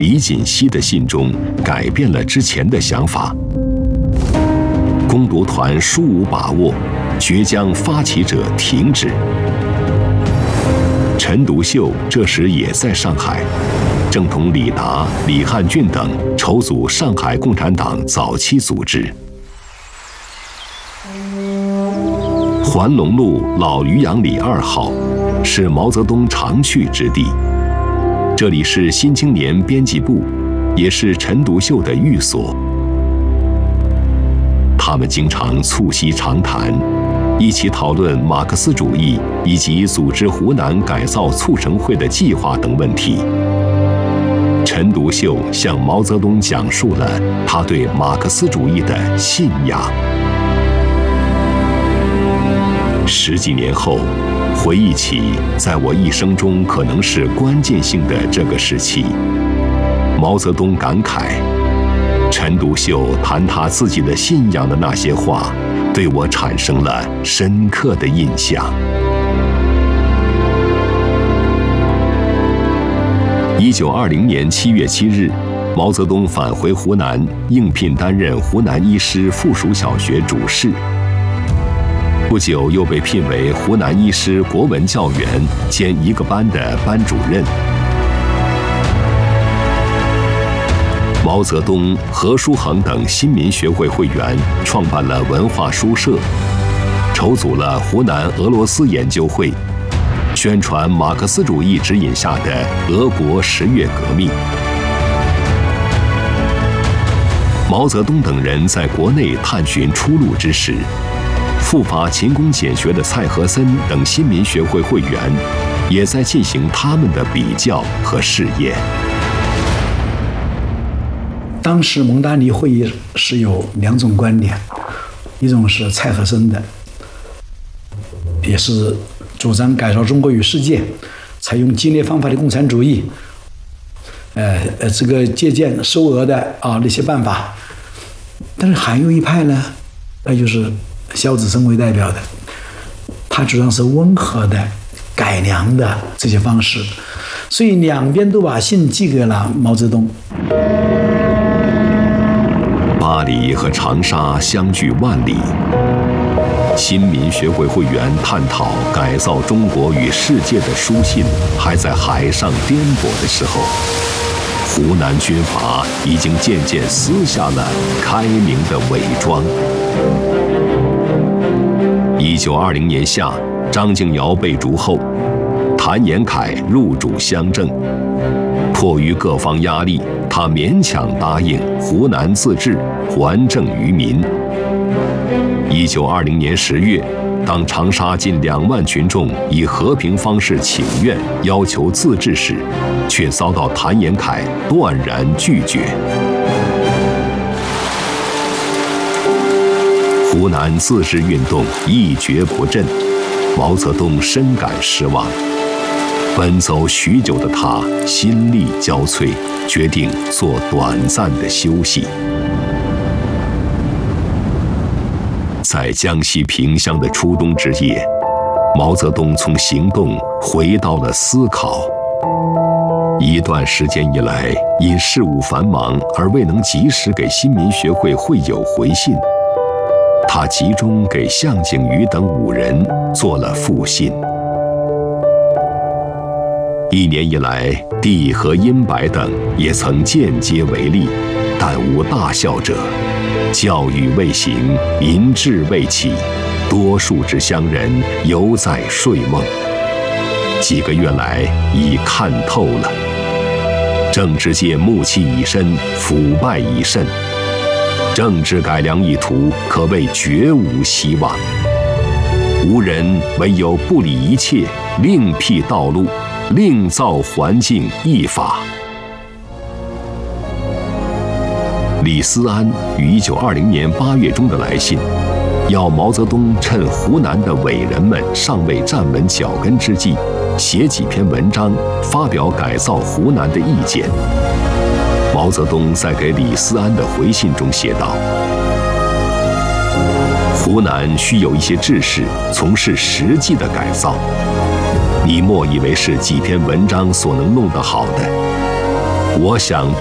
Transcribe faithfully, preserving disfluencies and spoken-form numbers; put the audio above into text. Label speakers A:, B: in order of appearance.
A: 李锦熙的信中改变了之前的想法。攻读团殊无把握，决将发起者停止。陈独秀这时也在上海，正同李达、李汉俊等筹组上海共产党早期组织。环龙路老渔阳里二号是毛泽东常去之地，这里是《新青年》编辑部，也是陈独秀的寓所。他们经常促膝长谈，一起讨论马克思主义以及组织湖南改造促成会的计划等问题。陈独秀向毛泽东讲述了他对马克思主义的信仰。十几年后，回忆起在我一生中可能是关键性的这个时期，毛泽东感慨，陈独秀谈他自己的信仰的那些话，对我产生了深刻的印象。一九二零年七月七日，毛泽东返回湖南，应聘担任湖南一师附属小学主事。不久又被聘为湖南一师国文教员兼一个班的班主任。毛泽东、何叔衡等新民学会会员创办了文化书社，筹组了湖南俄罗斯研究会，宣传马克思主义指引下的俄国十月革命。毛泽东等人在国内探寻出路之时，赴法勤工俭学的蔡和森等新民学会会员也在进行他们的比较和试验。
B: 当时蒙大利会议是有两种观点，一种是蔡和森的，也是主张改造中国与世界，采用激烈方法的共产主义，呃呃，这个借鉴收俄的啊那些办法。但是还有一派呢，那就是萧子升为代表的，他主张是温和的、改良的这些方式，所以两边都把信寄给了毛泽东。
A: 巴黎和长沙相距万里，新民学会会员探讨改造中国与世界的书信还在海上颠簸的时候，湖南军阀已经渐渐撕下了开明的伪装。一九二零年夏，张敬尧被逐后，谭延闿入主乡政。迫于各方压力，他勉强答应湖南自治，还政于民。一九二零年十月，当长沙近两万群众以和平方式请愿要求自治时，却遭到谭延闿断然拒绝。湖南自治运动一蹶不振，毛泽东深感失望。奔走许久的他心力交瘁，决定做短暂的休息。在江西萍乡的初冬之夜，毛泽东从行动回到了思考。一段时间以来，因事务繁忙而未能及时给新民学会会友回信，他集中给向景瑜等五人做了复信。一年以来，帝和殷白等也曾间接为力，但无大效者。教育未行，民智未起，多数之乡人犹在睡梦。几个月来已看透了，政治界暮气已深，腐败已甚，政治改良意图可谓绝无希望。无人唯有不理一切，另辟道路，另造环境易法。李思安于一九二零年八月中的来信，要毛泽东趁湖南的伟人们尚未站稳脚跟之际，写几篇文章，发表改造湖南的意见。毛泽东在给李思安的回信中写道：湖南需有一些志士从事实际的改造，你莫以为是几篇文章所能弄得好的。 我想